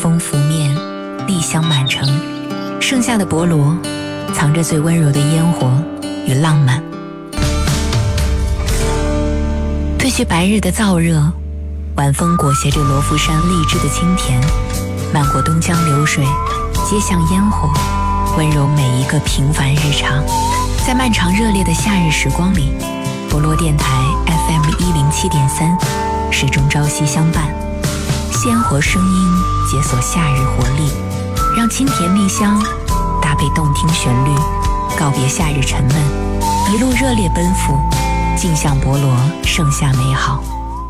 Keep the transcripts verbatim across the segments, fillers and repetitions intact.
风拂面，丽香满城，盛夏的博罗藏着最温柔的烟火与浪漫。褪去白日的燥热，晚风裹挟着罗浮山荔枝的清甜，漫过东江流水，接向烟火，温柔每一个平凡日常。在漫长热烈的夏日时光里，博罗电台 F M 一零七点三始终朝夕相伴，鲜活声音解锁夏日活力，让清甜丽香搭配动听旋律，告别夏日沉闷，一路热烈奔赴，径向博罗盛夏美好。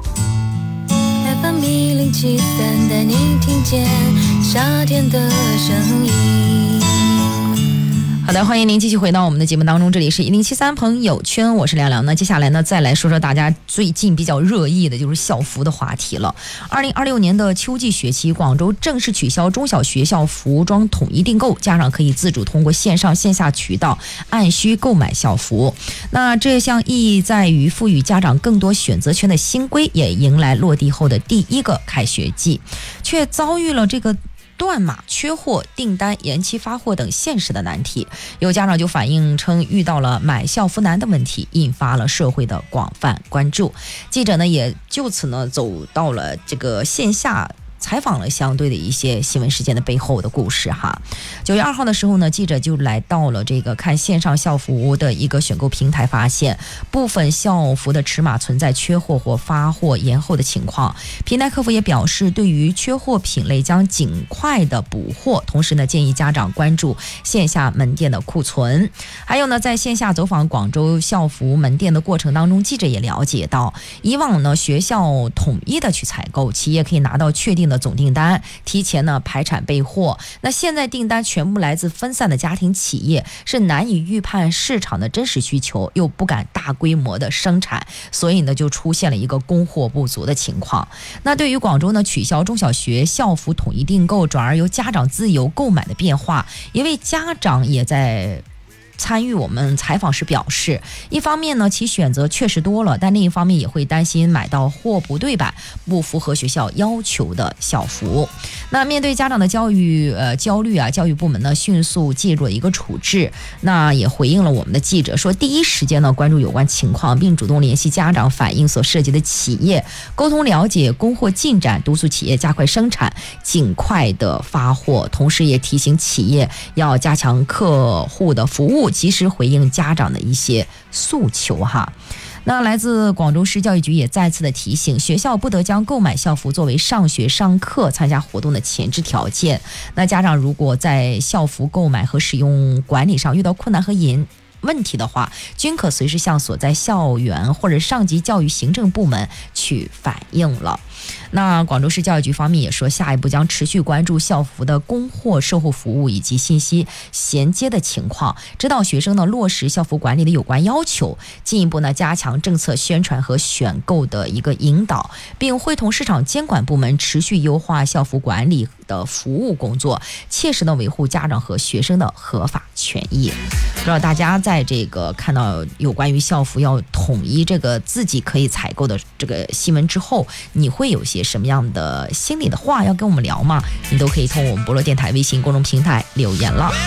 F M 一零七三带你听见夏天的声音。 好的，欢迎您继续回到我们的节目当中，这里是一零七三朋友圈，我是亮亮。那接下来呢，再来说说大家最近比较热议的就是校服的话题了。二零二六年的秋季学期，广州正式取消中小学校服装统一订购，家长可以自主通过线上线下渠道按需购买校服。那这项意义在于赋予家长更多选择权的新规，也迎来落地后的第一个开学季，却遭遇了这个断码、缺货、订单延期发货等现实的难题。有家长就反映称遇到了买校服难的问题，引发了社会的广泛关注。记者呢也就此呢走到了这个线下，采访了相对的一些新闻事件的背后的故事哈。九月二号的时候呢，记者就来到了这个看线上校服的一个选购平台，发现部分校服的尺码存在缺货或发货延后的情况。平台客服也表示，对于缺货品类将尽快的补货，同时呢建议家长关注线下门店的库存。还有呢，在线下走访广州校服门店的过程当中，记者也了解到，以往呢学校统一的去采购，企业可以拿到确定的总订单，提前呢排产备货。那现在订单全部来自分散的家庭企业，是难以预判市场的真实需求，又不敢大规模的生产，所以呢就出现了一个供货不足的情况。那对于广州呢取消中小学校服统一订购，转而由家长自由购买的变化，一位家长也在参与我们采访时表示，一方面呢其选择确实多了，但另一方面也会担心买到货不对版，不符合学校要求的校服。那面对家长的教育呃焦虑啊，教育部门呢迅速介入了一个处置，那也回应了我们的记者，说第一时间呢关注有关情况，并主动联系家长反映所涉及的企业，沟通了解供货进展，督促企业加快生产，尽快的发货，同时也提醒企业要加强客户的服务，及时回应家长的一些诉求哈。那来自广州市教育局也再次的提醒，学校不得将购买校服作为上学上课参加活动的前置条件。那家长如果在校服购买和使用管理上遇到困难和严问题的话，均可随时向所在校园或者上级教育行政部门去反映了。那广州市教育局方面也说，下一步将持续关注校服的供货、售后服务以及信息衔接的情况，指导学生呢落实校服管理的有关要求，进一步呢加强政策宣传和选购的一个引导，并会同市场监管部门持续优化校服管理的服务工作，切实的维护家长和学生的合法权益。不知道大家在这个看到有关于校服要统一这个自己可以采购的这个新闻之后，你会有些什么样的心里的话要跟我们聊吗？你都可以从我们博乐电台微信公众平台留言了。